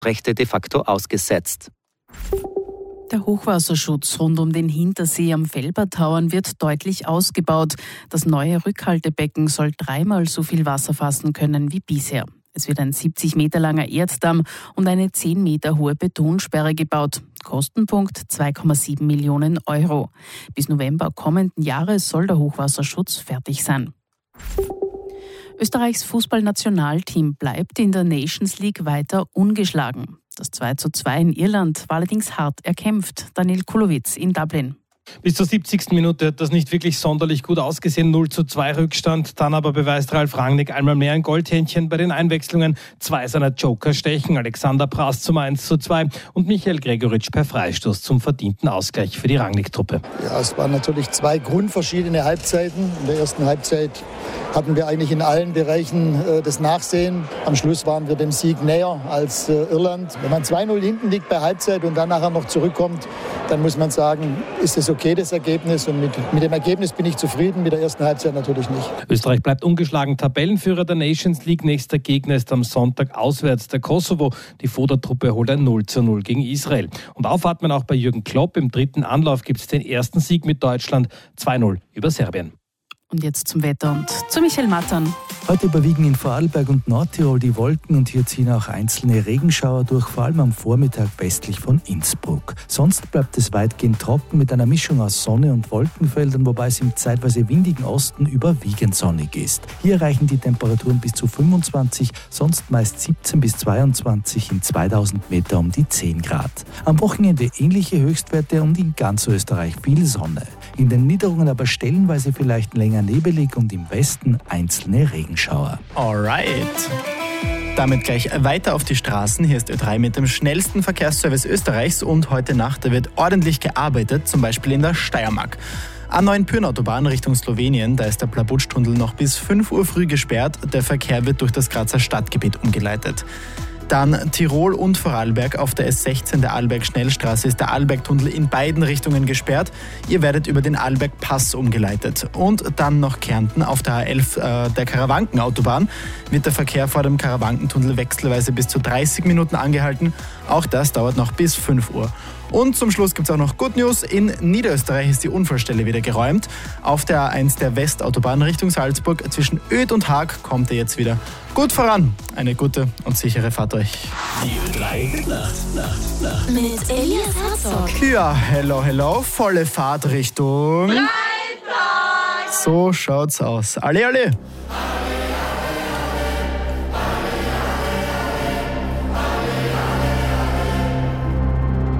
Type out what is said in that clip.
Rechte de facto ausgesetzt. Der Hochwasserschutz rund um den Hintersee am Felbertauern wird deutlich ausgebaut. Das neue Rückhaltebecken soll 3-mal so viel Wasser fassen können wie bisher. Es wird ein 70 Meter langer Erddamm und eine 10 Meter hohe Betonsperre gebaut. Kostenpunkt 2,7 Millionen Euro. Bis November kommenden Jahres soll der Hochwasserschutz fertig sein. Österreichs Fußballnationalteam bleibt in der Nations League weiter ungeschlagen. Das 2:2 in Irland war allerdings hart erkämpft. Daniel Kulowitz in Dublin. Bis zur 70. Minute hat das nicht wirklich sonderlich gut ausgesehen. 0:2 Rückstand. Dann aber beweist Ralf Rangnick einmal mehr ein Goldhändchen bei den Einwechslungen. 2 seiner Joker stechen. Alexander Prass zum 1:2 und Michael Gregoritsch per Freistoß zum verdienten Ausgleich für die Rangnick-Truppe. Ja, es waren natürlich 2 grundverschiedene Halbzeiten. In der ersten Halbzeit hatten wir eigentlich in allen Bereichen das Nachsehen. Am Schluss waren wir dem Sieg näher als Irland. Wenn man 2:0 hinten liegt bei Halbzeit und dann nachher noch zurückkommt, dann muss man sagen, ist es okay, das Ergebnis. Und mit dem Ergebnis bin ich zufrieden, mit der ersten Halbzeit natürlich nicht. Österreich bleibt ungeschlagen Tabellenführer der Nations League. Nächster Gegner ist am Sonntag auswärts der Kosovo. Die Foda-Truppe holt ein 0:0 gegen Israel. Und aufatmen auch bei Jürgen Klopp. Im 3. Anlauf gibt es den ersten Sieg mit Deutschland. 2:0 über Serbien. Und jetzt zum Wetter und zu Michael Mattern. Heute überwiegen in Vorarlberg und Nordtirol die Wolken und hier ziehen auch einzelne Regenschauer durch, vor allem am Vormittag westlich von Innsbruck. Sonst bleibt es weitgehend trocken mit einer Mischung aus Sonne und Wolkenfeldern, wobei es im zeitweise windigen Osten überwiegend sonnig ist. Hier reichen die Temperaturen bis zu 25, sonst meist 17 bis 22, in 2000 Meter um die 10 Grad. Am Wochenende ähnliche Höchstwerte und in ganz Österreich viel Sonne. In den Niederungen aber stellenweise vielleicht länger nebelig und im Westen einzelne Regenschauer. Alright. Damit gleich weiter auf die Straßen. Hier ist Ö3 mit dem schnellsten Verkehrsservice Österreichs und heute Nacht wird ordentlich gearbeitet, zum Beispiel in der Steiermark. A9 Pyrn-Autobahn Richtung Slowenien, da ist der Plabutsch-Tunnel noch bis 5 Uhr früh gesperrt. Der Verkehr wird durch das Grazer Stadtgebiet umgeleitet. Dann Tirol und Vorarlberg. Auf der S16 der Arlberg-Schnellstraße ist der Arlberg-Tunnel in beiden Richtungen gesperrt. Ihr werdet über den Arlberg-Pass umgeleitet. Und dann noch Kärnten. Auf der A11 der Karawanken-Autobahn wird der Verkehr vor dem Karawankentunnel wechselweise bis zu 30 Minuten angehalten. Auch das dauert noch bis 5 Uhr. Und zum Schluss gibt es auch noch Good News. In Niederösterreich ist die Unfallstelle wieder geräumt. Auf der A1 der Westautobahn Richtung Salzburg zwischen Oedt und Haag kommt ihr jetzt wieder gut voran. Eine gute und sichere Fahrt euch. Die Ö3 Nacht. Mit Elias Herzog. Ja, hello. Volle Fahrt Richtung... Rheinland! So schaut's aus. Alle.